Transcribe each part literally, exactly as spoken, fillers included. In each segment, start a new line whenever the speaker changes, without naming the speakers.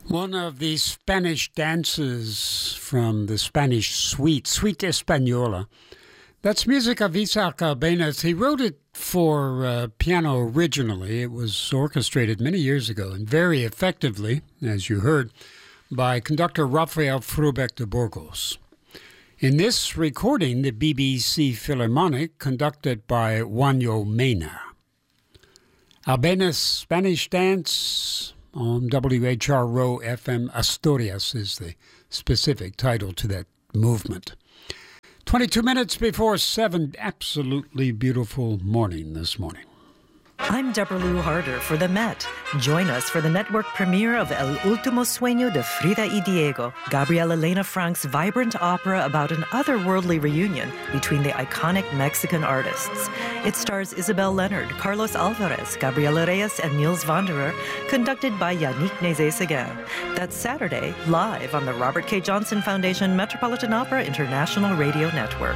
One of the Spanish dances from the Spanish suite, Suite Española. That's music of Isaac Albéniz. He wrote it for uh, piano originally. It was orchestrated many years ago and very effectively, as you heard, by conductor Rafael Frubeck de Burgos. In this recording, the B B C Philharmonic, conducted by Juanjo Mena. Albéniz Spanish Dance on W H R O F M Asturias is the specific title to that movement. twenty-two minutes before seven, absolutely beautiful morning this morning.
I'm Deborah Lou Harder for the Met. Join us for the network premiere of El Último Sueño de Frida y Diego, Gabriela Elena Frank's vibrant opera about an otherworldly reunion between the iconic Mexican artists. It stars Isabel Leonard, Carlos Alvarez, Gabriela Reyes, and Niels Wanderer, conducted by Yannick Nézet-Séguin. That's Saturday, live on the Robert K. Johnson Foundation Metropolitan Opera International Radio Network.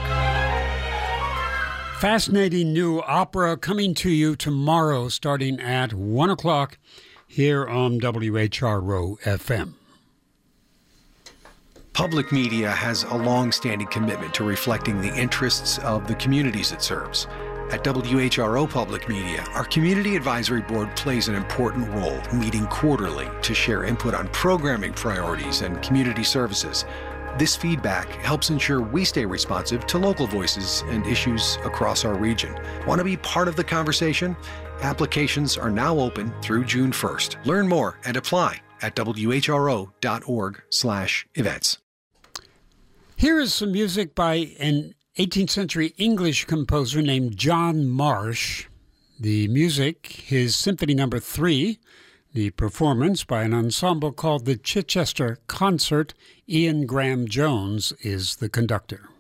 Fascinating new opera coming to you tomorrow starting at one o'clock here on W H R O F M.
Public media has a long-standing commitment to reflecting the interests of the communities it serves. At W H R O Public Media, our Community Advisory Board plays an important role, meeting quarterly to share input on programming priorities and community services. This feedback helps ensure we stay responsive to local voices and issues across our region. Want to be part of the conversation? Applications are now open through June first. Learn more and apply at W H R O dot org slash events.
Here is some music by an eighteenth century English composer named John Marsh. The music, his Symphony Number Three. The performance by an ensemble called the Chichester Concert. Ian Graham Jones is the conductor.